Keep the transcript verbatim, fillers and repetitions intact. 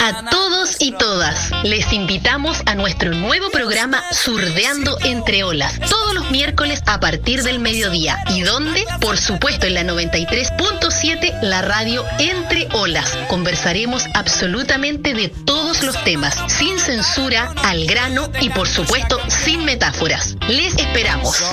A todos y todas, les invitamos a nuestro nuevo programa Surdeando Entre Olas, todos los miércoles a partir del mediodía. ¿Y dónde? Por supuesto en la noventa y tres punto siete, la radio Entre Olas. Conversaremos absolutamente de todos los temas, sin censura, al grano y por supuesto sin metáforas. Les esperamos.